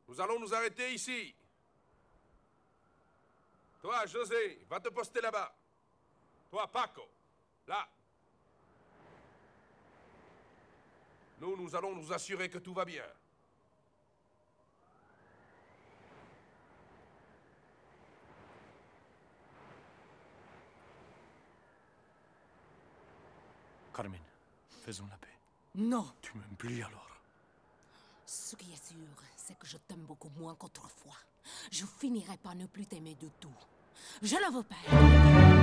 Nous allons nous arrêter ici. Toi, José, va te poster là-bas. Toi, Paco, là. Nous allons nous assurer que tout va bien. Carmen, faisons la paix. Non. Tu m'aimes plus alors. Ce qui est sûr, c'est que je t'aime beaucoup moins qu'autrefois. Je finirai par ne plus t'aimer du tout. Je ne veux pas.